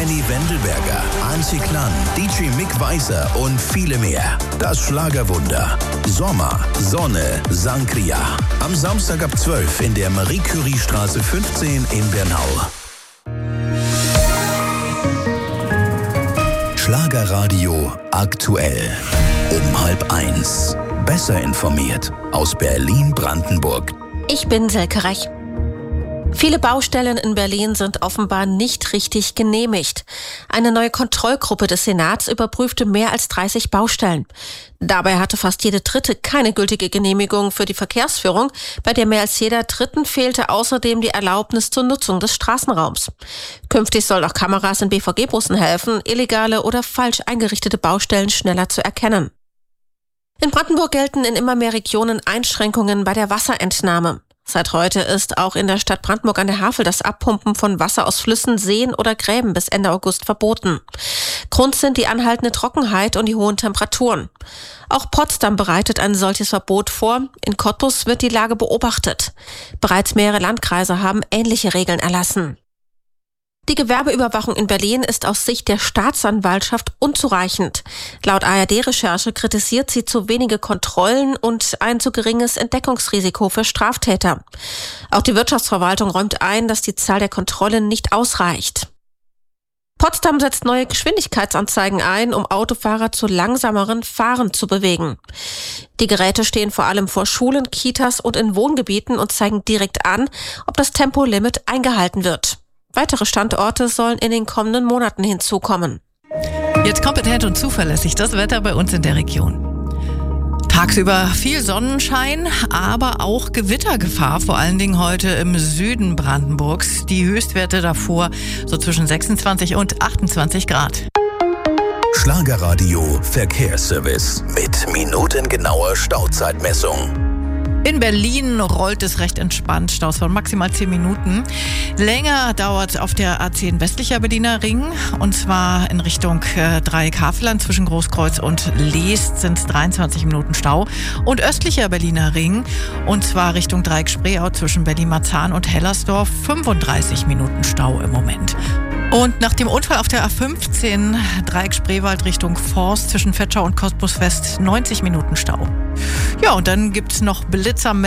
Annie Wendelberger, Antje Klann, DJ Mick Weiser und viele mehr. Das Schlagerwunder. Sommer, Sonne, Sangria. Am Samstag ab 12 in der Marie-Curie-Straße 15 in Bernau. Schlagerradio aktuell. Um 12:30. Besser informiert aus Berlin-Brandenburg. Ich bin Silke Rech. Viele Baustellen in Berlin sind offenbar nicht richtig genehmigt. Eine neue Kontrollgruppe des Senats überprüfte mehr als 30 Baustellen. Dabei hatte fast jede dritte keine gültige Genehmigung für die Verkehrsführung. Bei der mehr als jeder dritten fehlte außerdem die Erlaubnis zur Nutzung des Straßenraums. Künftig sollen auch Kameras in BVG-Bussen helfen, illegale oder falsch eingerichtete Baustellen schneller zu erkennen. In Brandenburg gelten in immer mehr Regionen Einschränkungen bei der Wasserentnahme. Seit heute ist auch in der Stadt Brandenburg an der Havel das Abpumpen von Wasser aus Flüssen, Seen oder Gräben bis Ende August verboten. Grund sind die anhaltende Trockenheit und die hohen Temperaturen. Auch Potsdam bereitet ein solches Verbot vor. In Cottbus wird die Lage beobachtet. Bereits mehrere Landkreise haben ähnliche Regeln erlassen. Die Gewerbeüberwachung in Berlin ist aus Sicht der Staatsanwaltschaft unzureichend. Laut ARD-Recherche kritisiert sie zu wenige Kontrollen und ein zu geringes Entdeckungsrisiko für Straftäter. Auch die Wirtschaftsverwaltung räumt ein, dass die Zahl der Kontrollen nicht ausreicht. Potsdam setzt neue Geschwindigkeitsanzeigen ein, um Autofahrer zu langsameren Fahren zu bewegen. Die Geräte stehen vor allem vor Schulen, Kitas und in Wohngebieten und zeigen direkt an, ob das Tempolimit eingehalten wird. Weitere Standorte sollen in den kommenden Monaten hinzukommen. Jetzt kompetent und zuverlässig das Wetter bei uns in der Region. Tagsüber viel Sonnenschein, aber auch Gewittergefahr, vor allen Dingen heute im Süden Brandenburgs. Die Höchstwerte davor so zwischen 26 und 28 Grad. Schlagerradio Verkehrsservice mit minutengenauer Stauzeitmessung. In Berlin rollt es recht entspannt, Staus von maximal 10 Minuten. Länger dauert auf der A10 westlicher Berliner Ring, und zwar in Richtung Dreieck-Havelland zwischen Großkreuz und Leest sind es 23 Minuten Stau. Und östlicher Berliner Ring, und zwar Richtung Dreieck-Spreeau zwischen Berlin-Marzahn und Hellersdorf, 35 Minuten Stau im Moment. Und nach dem Unfall auf der A15 Dreieck-Spreewald Richtung Forst zwischen Vetschau und Cottbus West 90 Minuten Stau. Ja, und dann gibt's noch Blitzer